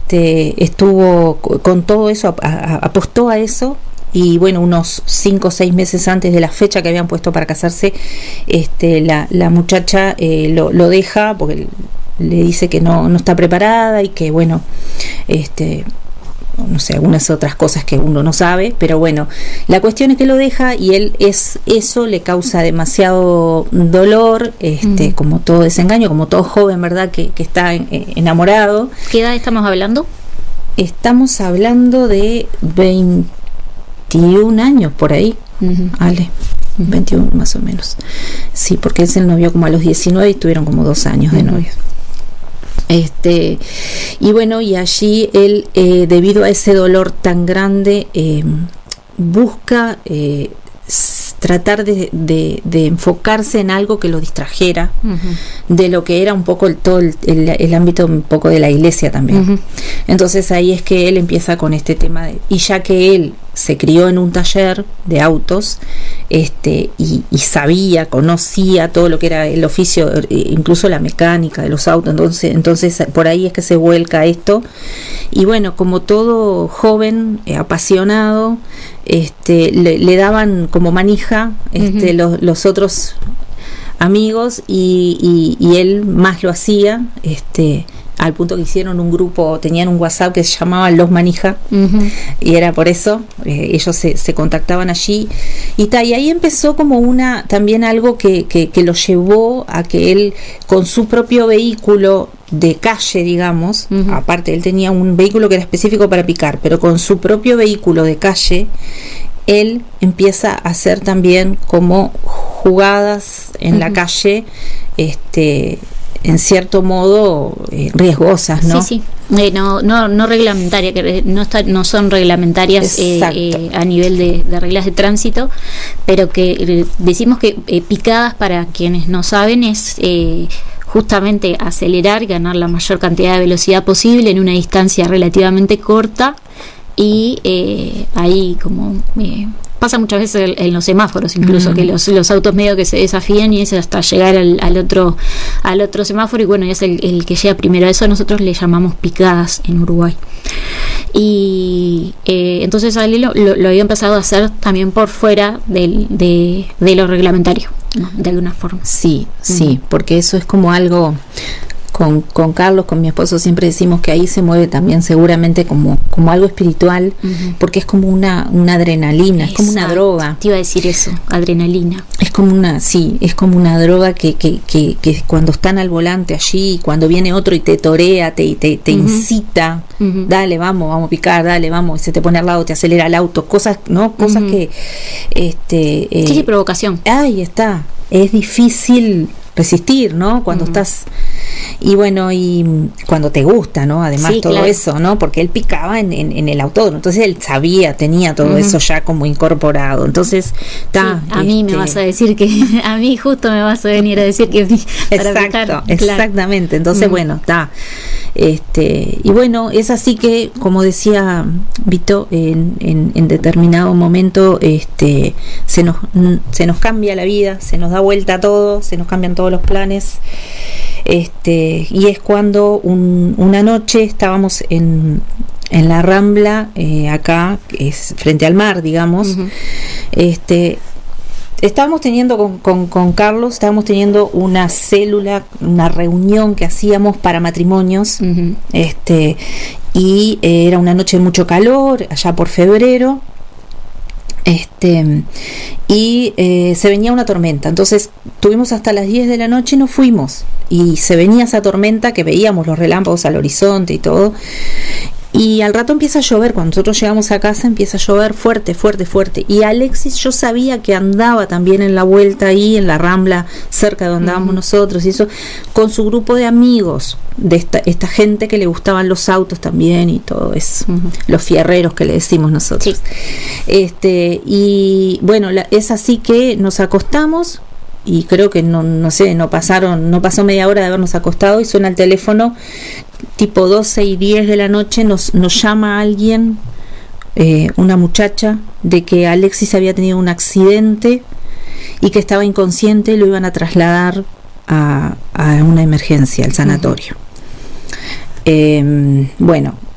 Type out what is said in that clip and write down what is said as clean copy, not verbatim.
estuvo con todo eso, apostó a eso. Y bueno, unos 5 o 6 meses antes de la fecha que habían puesto para casarse, la muchacha lo deja porque le dice que no está preparada y que bueno, no sé, algunas otras cosas que uno no sabe, pero bueno, la cuestión es que lo deja y eso le causa demasiado dolor, como todo desengaño, como todo joven, ¿verdad? Que está enamorado. ¿Qué edad estamos hablando? Estamos hablando de 21 años por ahí, Ale, 21 más o menos. Sí, porque él se novió como a los 19 y tuvieron como 2 años de novios. Y bueno, y allí él, debido a ese dolor tan grande, busca tratar de enfocarse en algo que lo distrajera de lo que era un poco todo el ámbito un poco de la iglesia también. Entonces ahí es que él empieza con este tema y ya que él se crió en un taller de autos, y conocía todo lo que era el oficio, incluso la mecánica de los autos, entonces por ahí es que se vuelca esto. Y bueno, como todo joven apasionado, le daban como manija los otros amigos y él más lo hacía, al punto que hicieron un grupo, tenían un WhatsApp que se llamaba Los Manija, y era por eso, ellos se contactaban allí y ahí empezó como también algo que lo llevó a que él con su propio vehículo de calle, digamos, aparte él tenía un vehículo que era específico para picar, pero con su propio vehículo de calle él empieza a hacer también como jugadas en la calle, en cierto modo riesgosas, ¿no? Sí. No reglamentaria, que no son reglamentarias a nivel de reglas de tránsito, pero que decimos que picadas, para quienes no saben, es justamente acelerar y ganar la mayor cantidad de velocidad posible en una distancia relativamente corta. Y ahí como pasa muchas veces en los semáforos, incluso que los autos medio que se desafían y es hasta llegar al otro semáforo, y bueno, y es el que llega primero. A eso nosotros le llamamos picadas en Uruguay. Y entonces Ali lo había empezado a hacer también por fuera de lo reglamentario, ¿no? De alguna forma. Sí, porque eso es como algo. Con Carlos, con mi esposo, siempre decimos que ahí se mueve también seguramente como algo espiritual, porque es como una adrenalina. Exacto. Es como una droga. Te iba a decir eso, adrenalina. Es como una droga que cuando están al volante allí, cuando viene otro y te torea, te incita, dale, vamos a picar, dale, vamos, y se te pone al lado, te acelera el auto, cosas que sí, provocación. Ahí está, es difícil resistir, ¿no? Cuando estás, y bueno, y cuando te gusta, ¿no? Además, sí, todo claro. Eso, ¿no? Porque él picaba en el autódromo, entonces él tenía todo eso ya como incorporado. Entonces, a mí me vas a decir que, a mí justo me vas a venir a decir que para picar, exactamente. Claro. Entonces, bueno, y bueno, es así que, como decía Vito, en determinado momento, se nos cambia la vida, se nos da vuelta todo, se nos cambian todos los planes, y es cuando una noche estábamos en la Rambla, acá, que es frente al mar, digamos. Estábamos teniendo con Carlos, estábamos teniendo una reunión que hacíamos para matrimonios, y era una noche de mucho calor, allá por febrero, y se venía una tormenta. Entonces tuvimos hasta las 10 de la noche y nos fuimos, y se venía esa tormenta que veíamos los relámpagos al horizonte y todo. Y al rato empieza a llover. Cuando nosotros llegamos a casa empieza a llover fuerte. Y Alexis, yo sabía que andaba también en la vuelta ahí en la Rambla, cerca de donde andábamos nosotros, y eso, con su grupo de amigos, de esta gente que le gustaban los autos también y todo eso, los fierreros que le decimos nosotros. Sí. Y bueno, es así que nos acostamos. Y creo que no pasó media hora de habernos acostado y suena el teléfono, tipo 12:10 de la noche, nos llama alguien, una muchacha, de que Alexis había tenido un accidente y que estaba inconsciente y lo iban a trasladar a una emergencia, al sanatorio. Bueno,